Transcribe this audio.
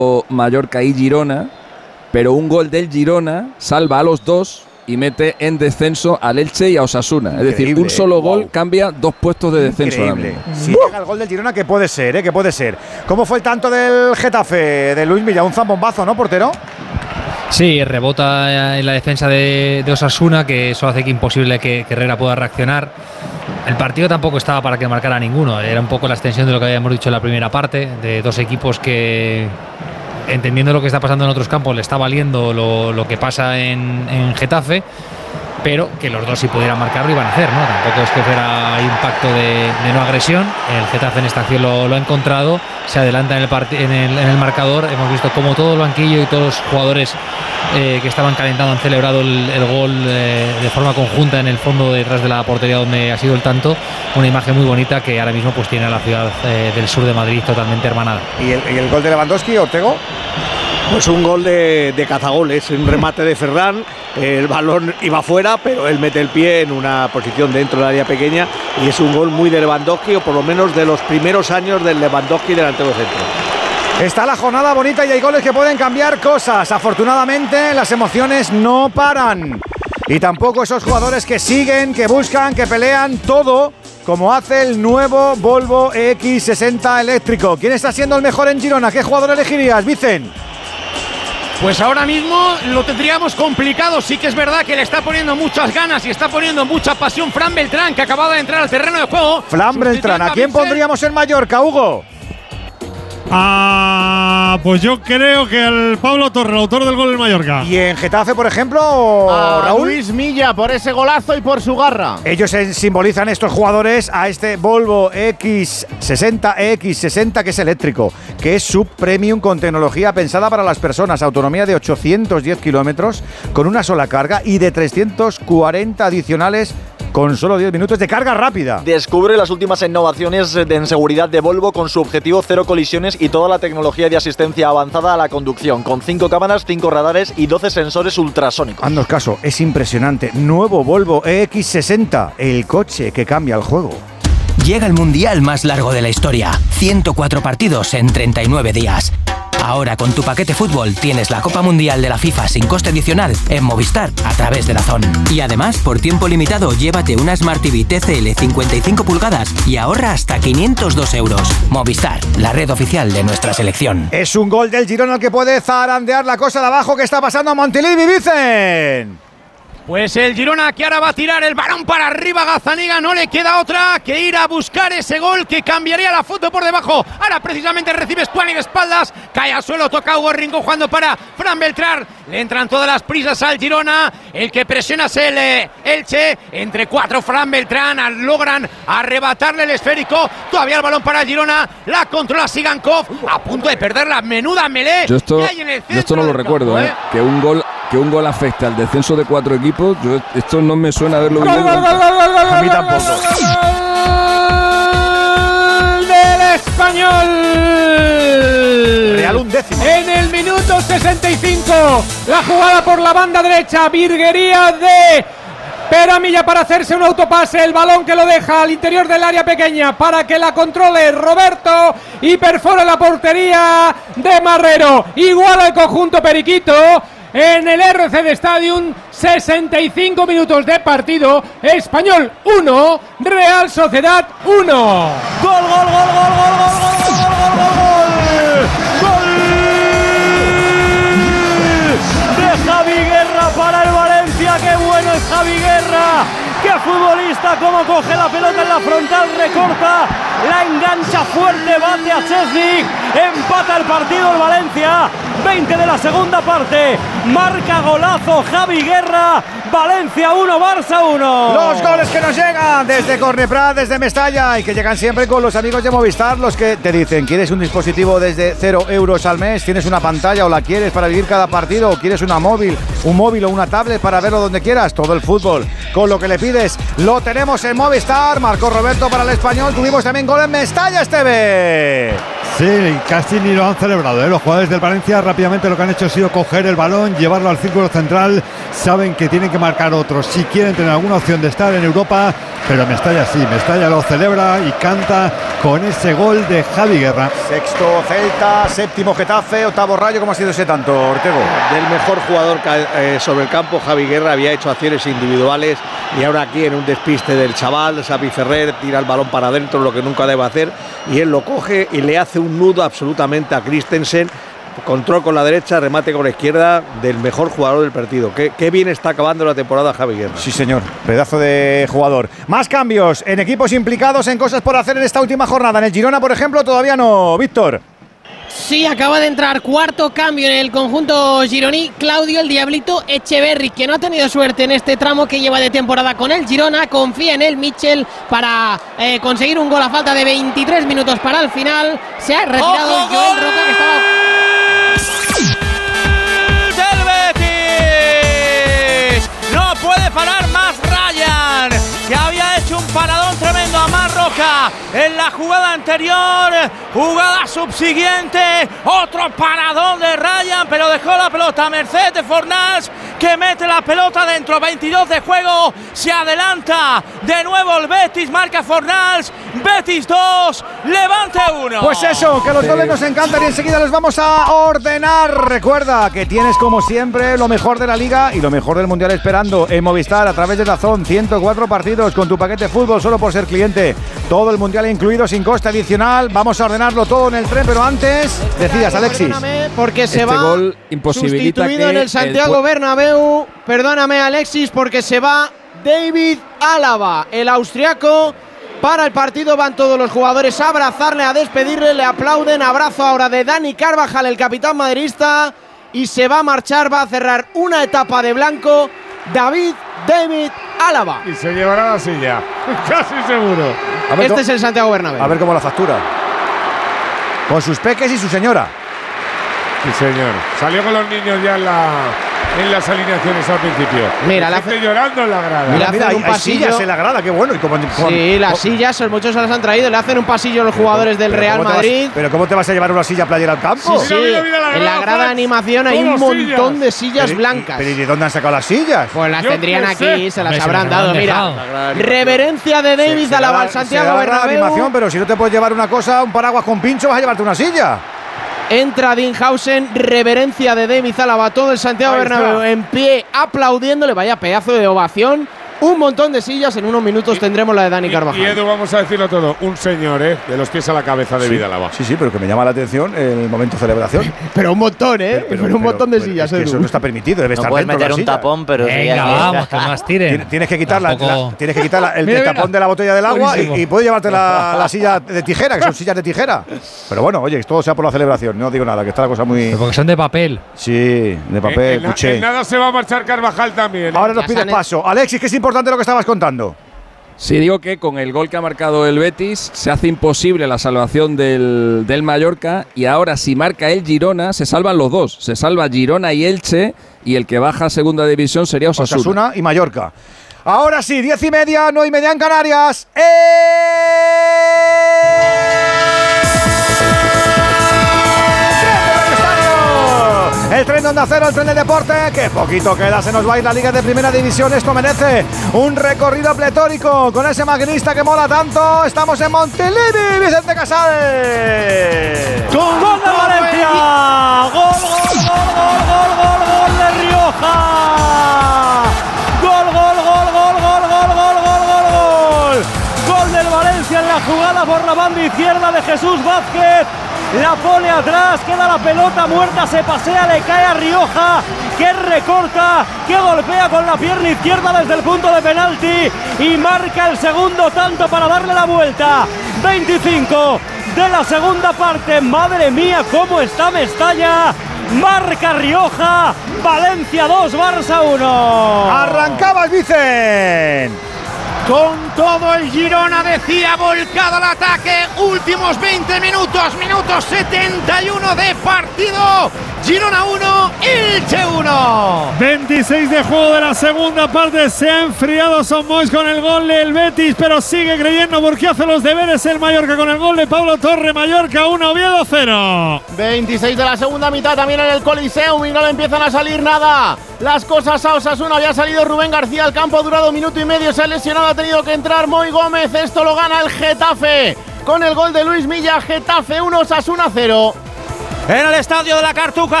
Mallorca y Girona, pero un gol del Girona salva a los dos y mete en descenso al Elche y a Osasuna. Es decir, un solo gol cambia 2 puestos de descenso. Increíble. Si llega el gol del Girona, que puede ser, que puede ser. ¿Cómo fue el tanto del Getafe, de Luis Milla? Un zambombazo, ¿no, portero? Sí, rebota en la defensa de Osasuna, que eso hace que imposible que Herrera pueda reaccionar. El partido tampoco estaba para que marcara ninguno. Era un poco la extensión de lo que habíamos dicho en la primera parte, de dos equipos que, entendiendo lo que está pasando en otros campos, le está valiendo lo que pasa en Getafe, pero que los dos, si pudieran marcar, lo iban a hacer, ¿no? Tampoco es que fuera un pacto de no agresión. El Getafe en esta acción lo ha encontrado, se adelanta en el marcador. Hemos visto como todo el banquillo y todos los jugadores que estaban calentando han celebrado el gol de forma conjunta en el fondo detrás de la portería donde ha sido el tanto. Una imagen muy bonita que ahora mismo pues tiene a la ciudad del sur de Madrid totalmente hermanada. ¿Y el gol de Lewandowski, Ortego? Pues un gol de cazagoles, un remate de Ferran, el balón iba fuera, pero él mete el pie en una posición dentro del área pequeña y es un gol muy de Lewandowski, o por lo menos de los primeros años del Lewandowski delantero centro. Está la jornada bonita y hay goles que pueden cambiar cosas. Afortunadamente las emociones no paran. Y tampoco esos jugadores que siguen, que buscan, que pelean, todo como hace el nuevo Volvo EX60 eléctrico. ¿Quién está siendo el mejor en Girona? ¿Qué jugador elegirías, Vicen? Pues ahora mismo lo tendríamos complicado. Sí que es verdad que le está poniendo muchas ganas y está poniendo mucha pasión Fran Beltrán, que acaba de entrar al terreno de juego. Fran Beltrán, ¿a quién pondríamos en Mallorca, Hugo? Pues yo creo que al Pablo Torre, el autor del gol del Mallorca. ¿Y en Getafe, por ejemplo, Raúl? Luis Milla, por ese golazo y por su garra. Ellos simbolizan, estos jugadores, a este Volvo EX60, que es eléctrico, que es sub-premium con tecnología pensada para las personas, autonomía de 810 kilómetros con una sola carga y de 340 adicionales con solo 10 minutos de carga rápida. Descubre las últimas innovaciones en seguridad de Volvo con su objetivo 0 colisiones y toda la tecnología de asistencia avanzada a la conducción, con 5 cámaras, 5 radares y 12 sensores ultrasónicos. Haznos caso, es impresionante. Nuevo Volvo EX60, el coche que cambia el juego. Llega el mundial más largo de la historia. 104 partidos en 39 días. Ahora con tu paquete fútbol tienes la Copa Mundial de la FIFA sin coste adicional en Movistar a través de DAZN. Y además, por tiempo limitado, llévate una Smart TV TCL 55 pulgadas y ahorra hasta 502 euros. Movistar, la red oficial de nuestra selección. Es un gol del Girona el que puede zarandear la cosa de abajo. ¿Qué está pasando a Montilivi, Vicen? Pues el Girona, que ahora va a tirar el balón para arriba. Gazzaniga, no le queda otra que ir a buscar ese gol que cambiaría la foto por debajo. Ahora precisamente recibe Stuani de espaldas, cae al suelo, toca Hugo Rincón jugando para Fran Beltrán. Le entran todas las prisas al Girona. El que presiona es el Elche. Entre 4 Fran Beltrán, logran arrebatarle el esférico. Todavía el balón para el Girona, la controla Sigankov, a punto de perder la menuda melee. Yo esto no lo recuerdo, que un gol afecte al descenso de 4 equipos. Esto no me suena a haberlo vivido. A mí tampoco. ¡Gol del Español! Real, un décimo. En el minuto 65, la jugada por la banda derecha, virguería de Peramilla para hacerse un autopase, el balón que lo deja al interior del área pequeña para que la controle Roberto y perfora la portería de Marrero. Igual el conjunto periquito. En el RCD Stadium, 65 minutos de partido. Español 1, Real Sociedad 1. ¡Gol, gol, gol, gol, gol, gol, gol, gol, gol! ¡Gol de Javi Guerra para el Valencia! ¡Qué bueno es Javi Guerra! ¡Qué futbolista! Cómo coge la pelota en la frontal, recorta, la engancha fuerte, bate a Chesney, empata el partido el Valencia. 20 de la segunda parte, marca golazo Javi Guerra. Valencia 1, Barça 1. Los goles que nos llegan desde Corneprat, desde Mestalla, y que llegan siempre con los amigos de Movistar, los que te dicen: ¿quieres un dispositivo desde 0 euros al mes? ¿Tienes una pantalla o la quieres para vivir cada partido? ¿O quieres un móvil o una tablet para verlo donde quieras? Todo el fútbol con lo que le pides. Lo tenemos en Movistar. Marcó Roberto para el Español. Tuvimos también gol en Mestalla, Esteve. Sí, casi ni lo han celebrado, ¿eh? Los jugadores del Valencia rápidamente lo que han hecho ha sido coger el balón, llevarlo al círculo central. Saben que tienen que marcar otros si quieren tener alguna opción de estar en Europa. Pero Mestalla sí, Mestalla lo celebra y canta con ese gol de Javi Guerra. Sexto Celta, séptimo Getafe, octavo Rayo. ¿Cómo ha sido ese tanto, Ortego? Del mejor jugador sobre el campo, Javi Guerra, había hecho acciones individuales y ahora aquí en un despiste del chaval, Xavi Ferrer tira el balón para adentro, lo que nunca debe hacer, y él lo coge y le hace un nudo absolutamente a Christensen. Control con la derecha, remate con la izquierda del mejor jugador del partido. Qué bien está acabando la temporada Javi Guerra. Sí, señor, pedazo de jugador. Más cambios en equipos implicados en cosas por hacer en esta última jornada. En el Girona, por ejemplo, todavía no. Víctor. Sí, acaba de entrar cuarto cambio en el conjunto gironí, Claudio el Diablito Echeverri, que no ha tenido suerte en este tramo que lleva de temporada con el Girona. Confía en el Mitchell para conseguir un gol a falta de 23 minutos para el final. Se ha retirado Joel Roca, que estaba... ¡Del Betis! No puede parar más Ryan, que había hecho un paradón tremendo a Marroca en la jugada anterior. Jugada subsiguiente, otro paradón de Ryan, pero dejó la pelota a merced de Fornals, que mete la pelota dentro. 22 de juego, se adelanta de nuevo el Betis, marca Fornals. Betis 2, Levante 1. Pues eso, que los goles nos encantan y enseguida los vamos a ordenar. Recuerda que tienes como siempre lo mejor de la Liga y lo mejor del Mundial esperando en Movistar a través de DAZN. 104 partidos con tu paquete fútbol solo por ser cliente. Todo el Mundial incluido sin coste adicional. Vamos a ordenarlo todo en el tren, pero antes decías, Alexis. Porque se va gol imposibilita sustituido que en el Santiago Bernabéu. Perdóname, Alexis, porque se va David Álava, el austriaco. Para el partido van todos los jugadores a abrazarle, a despedirle, le aplauden. Abrazo ahora de Dani Carvajal, el capitán madridista, y se va a marchar, va a cerrar una etapa de blanco David Álava. Y se llevará la silla, casi seguro. Este es el Santiago Bernabéu. A ver cómo la factura. Con sus peques y su señora. Sí, señor. Salió con los niños ya en las alineaciones al principio. Mira, la gente llorando en la grada. Mira, hay sillas en la grada, qué bueno. Sí, las sillas, muchos se las han traído. Le hacen un pasillo a los jugadores del Real Madrid. ¿Pero cómo te vas a llevar una silla playera al campo? Sí, en la grada de animación hay un montón de sillas blancas. ¿Pero y de dónde han sacado las sillas? Pues las tendrían aquí, se las habrán dado. Mira, reverencia de David Álava al Santiago Bernabéu. Pero si no te puedes llevar una cosa, un paraguas con pincho, vas a llevarte una silla. Entra Dinhausen, reverencia de David Álava, todo el Santiago Bernabéu en pie, aplaudiéndole, vaya pedazo de ovación. Un montón de sillas, en unos minutos tendremos la de Dani Carvajal. Y Edu, vamos a decirlo todo, un señor, de los pies a la cabeza de David Álava. Sí, pero que me llama la atención el momento de celebración. Pero un montón, pero un montón de sillas, es que eso no está permitido, debe estar puedes dentro meter de la un silla. tapón, pero venga, vamos, que más tiren. Tienes que quitar el tapón de la botella del agua y puedes llevarte la silla de tijera, que son sillas de tijera. Pero bueno, oye, todo sea por la celebración, no digo nada, que está la cosa muy… Pero porque son de papel. Sí, de papel, en nada se va a marchar Carvajal también. Ahora nos pides paso. Alexis, que es importante lo que estabas contando. Sí, digo que con el gol que ha marcado el Betis se hace imposible la salvación del Mallorca, y ahora si marca el Girona se salvan los dos. Se salva Girona y Elche, y el que baja a segunda división sería Osasuna y Mallorca. Ahora sí, 10:30, 9:30 en Canarias. El tren de Onda Cero, el tren de deporte. Qué poquito queda, se nos va a ir la Liga de Primera División. Esto merece un recorrido pletórico con ese maquinista que mola tanto. Estamos en Montilivi, Vicente Casal. ¡Gol de Valencia! ¡Gol de Rioja! ¡Gol! ¡Gol del Valencia en la jugada por la banda izquierda de Jesús Vázquez! La pone atrás, queda la pelota muerta, se pasea, le cae a Rioja, que recorta, que golpea con la pierna izquierda desde el punto de penalti y marca el segundo tanto para darle la vuelta. 25 de la segunda parte, madre mía, cómo está Mestalla. Marca Rioja, Valencia 2, Barça 1. Arrancabas, Vicen. Con todo el Girona, decía, volcado al ataque. Últimos 20 minutos, minuto 71 de partido. Girona 1, Elche 1. 26 de juego de la segunda parte. Se ha enfriado Son Moix con el gol del Betis, pero sigue creyendo porque hace los deberes el Mallorca con el gol de Pablo Torre. Mallorca 1, Oviedo 0. 26 de la segunda mitad también en el Coliseum y no le empiezan a salir nada las cosas a Osasuna. Había salido Rubén García al campo, ha durado 1 minuto y medio, se ha lesionado, ha tenido que entrar Moy Gómez. Esto lo gana el Getafe con el gol de Luis Milla. Getafe 1, Osasuna 0. En el estadio de la Cartuja